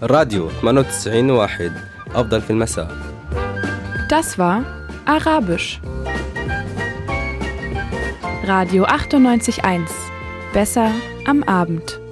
راديو 98.1 أفضل في المساء. Das war Arabisch. Radio 98.1. Besser am Abend.